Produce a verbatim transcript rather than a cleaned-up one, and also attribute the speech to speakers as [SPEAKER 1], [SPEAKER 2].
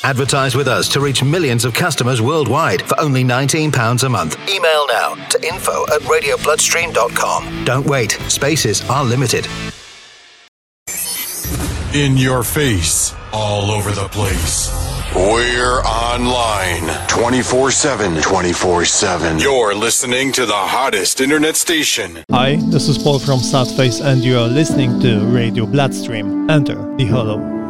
[SPEAKER 1] Advertise with us to reach millions of customers worldwide for only nineteen pounds a month. Email now to info at radio bloodstream dot com. Don't wait. Spaces are limited.
[SPEAKER 2] In your face, all over the place. We're online twenty-four seven. twenty-four seven. You're listening to the hottest internet station.
[SPEAKER 3] Hi, this is Paul from Southface, and you are listening to Radio Bloodstream. Enter the Hollow.